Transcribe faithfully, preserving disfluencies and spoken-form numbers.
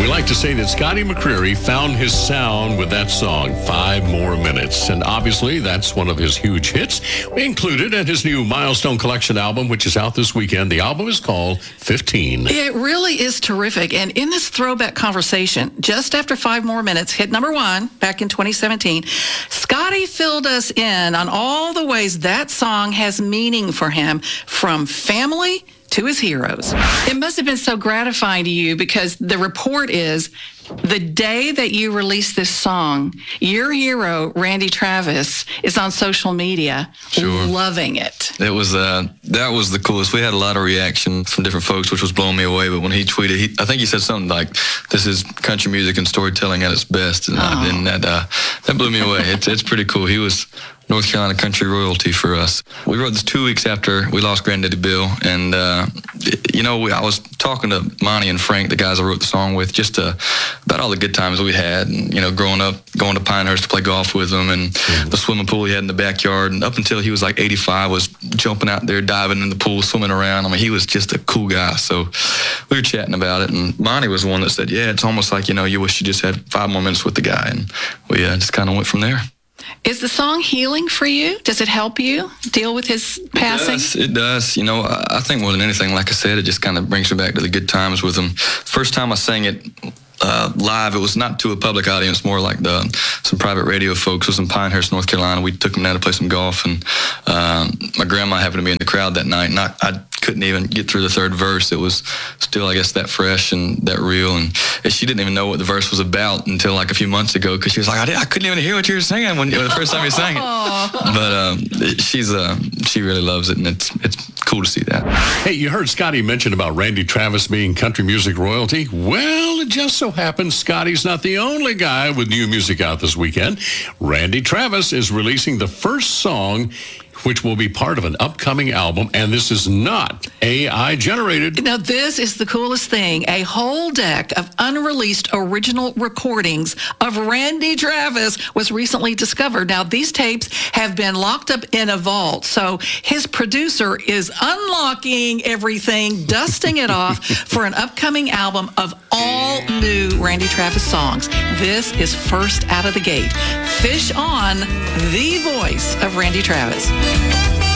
We like to say that Scotty McCreery found his sound with that song, Five More Minutes. And obviously, that's one of his huge hits. We included in his new Milestone Collection album, which is out this weekend. The album is called fifteen. It really is terrific. And in this throwback conversation, just after Five More Minutes, hit number one back in twenty seventeen, Scotty filled us in on all the ways that song has meaning for him, from family to his heroes. It must have been so gratifying to you, because the report is the day that you released this song, your hero, Randy Travis, is on social media Sure. loving it. It was, uh, that was the coolest. We had a lot of reaction from different folks, which was blowing me away. But when he tweeted, he, I think he said something like, "This is country music and storytelling at its best." And, uh, and that, uh, that blew me away. It's, it's pretty cool. He was North Carolina country royalty for us. We wrote this two weeks after we lost Granddaddy Bill. And, uh, you know, we, I was talking to Monty and Frank, the guys I wrote the song with, just to, about all the good times we had. And, you know, growing up, going to Pinehurst to play golf with him, and mm-hmm. the swimming pool he had in the backyard. And up until he was like eighty-five, was jumping out there, diving in the pool, swimming around. I mean, he was just a cool guy. So we were chatting about it. And Monty was the one that said, yeah, it's almost like, you know, you wish you just had five more minutes with the guy. And we uh, just kind of went from there. Is the song healing for you? Does it help you deal with his passing? It does. It does. You know, I think more than anything, like I said, it just kind of brings me back to the good times with him. First time I sang it uh, live, it was not to a public audience, more like the, some private radio folks. It was in Pinehurst, North Carolina. We took them down to play some golf, and um, my grandma happened to be in the crowd that night, and I, I couldn't even get through the third verse. It was still, I guess, that fresh and that real, and she didn't even know what the verse was about until like a few months ago, because she was like, I, did, I couldn't even hear what you were singing when, when the first time you sang it. But um, she's uh, she really loves it, and it's it's cool to see that. Hey, you heard Scotty mention about Randy Travis being country music royalty. Well, it just so happens Scotty's not the only guy with new music out this weekend. Randy Travis is releasing the first song, which will be part of an upcoming album, and this is not A I generated. Now, this is the coolest thing. A whole deck of unreleased original recordings of Randy Travis was recently discovered. Now, these tapes have been locked up in a vault, so his producer is unlocking everything, dusting it off for an upcoming album of all new Randy Travis songs. This is first out of the gate. Fish on, the voice of Randy Travis.